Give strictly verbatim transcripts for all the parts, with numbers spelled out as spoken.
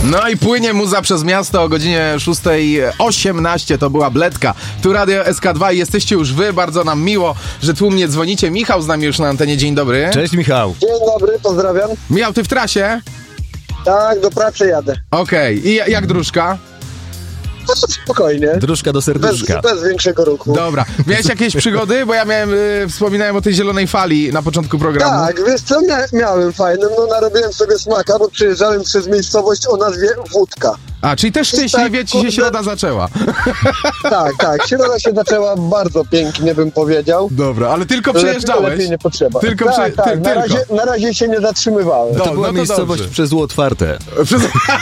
No i płynie muza przez miasto o godzinie szósta osiemnaście, to była Bledka. Tu Radio S K dwa i jesteście już wy, bardzo nam miło, że tłumnie dzwonicie. Michał z nami już na antenie, dzień dobry. Cześć Michał. Dzień dobry, pozdrawiam. Michał, ty w trasie? Tak, do pracy jadę. Okej, okay. I jak dróżka? No, spokojnie. Dróżka do Bez, serduszka. bez większego ruchu. Dobra. Miałeś jakieś przygody? Bo ja miałem, y, wspominałem o tej zielonej fali na początku programu. Tak, wiesz co, mia- miałem fajnym, no narobiłem sobie smaka, bo przyjeżdżałem przez miejscowość o nazwie Wódka. A, czyli też szczęśliwie tak, ci się kurde. środa zaczęła. Tak, tak, środa się zaczęła bardzo pięknie, bym powiedział. Dobra, ale tylko Lepiej, przejeżdżałeś. lepiej nie potrzeba. Tylko tak, prze- tak, ty- na, tylko. razie, na razie się nie zatrzymywałem. No, To była no to miejscowość dobrze. przez U otwarte. Przez...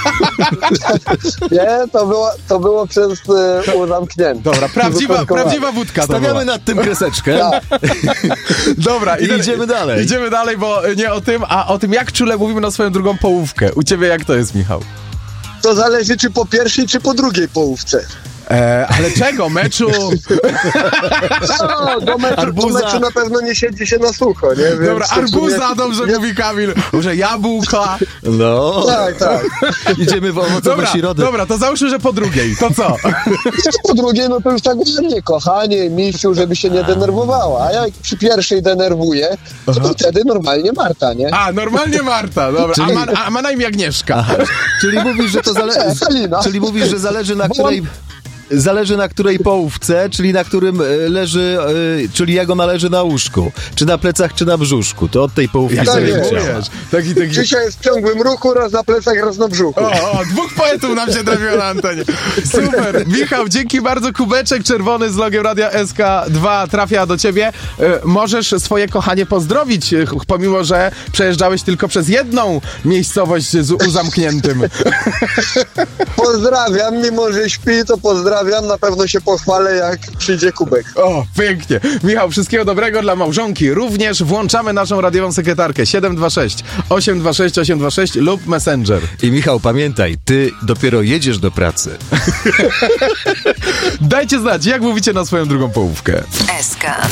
Nie, to było, to było przez e, U zamknięte. Dobra, prawdziwa, Wypadkowanie. prawdziwa wódka to była. Stawiamy nad tym kreseczkę. Dobra, I idziemy dalej. Idziemy dalej, bo nie o tym, a o tym, jak czule mówimy na swoją drugą połówkę. U ciebie jak to jest, Michał? To zależy, czy po pierwszej, czy po drugiej połówce. E, ale czego? Meczu? No, do meczu, do Arbuza. meczu na pewno nie siedzi się na sucho, nie? Więc Dobra, to w sumie- arbuza, dobrze nie- mówi Kamil. Może jabłka. No. Tak, tak. Idziemy w owocowe Dobra, środy. dobra, to załóżmy, że po drugiej. To co? Po drugie, no to już tak ładnie, kochanie, misiu, żeby się nie denerwowała. A jak przy pierwszej denerwuje, to, to wtedy normalnie Marta, nie? A, normalnie Marta, dobra. A Czyli- ma, a ma na imię Agnieszka. Aha. Czyli mówisz, że to zależy. Halina. Czyli mówisz, że zależy na Bo której. Zależy na której połówce, czyli na którym e, leży, e, czyli jak ona leży na łóżku. Czy na plecach, czy na brzuszku. To od tej połówki Jak Tak sobie jest. mówisz? Taki, taki... Dzisiaj jest w ciągłym ruchu, raz na plecach, raz na brzuchu. O, o, dwóch poetów nam się trafiło na antenie. Super. Michał, dzięki bardzo. Kubeczek czerwony z logiem Radia S K dwa trafia do ciebie. E, możesz swoje kochanie pozdrowić, e, pomimo że przejeżdżałeś tylko przez jedną miejscowość z U zamkniętym. Pozdrawiam, mimo że śpi, to pozdrawiam, na pewno się pochwalę, jak przyjdzie kubek. O, pięknie. Michał, wszystkiego dobrego dla małżonki. Również włączamy naszą radiową sekretarkę siedem dwa sześć osiem dwa sześć osiem dwa sześć lub Messenger. I Michał, pamiętaj, ty dopiero jedziesz do pracy. Dajcie znać, jak mówicie na swoją drugą połówkę. S K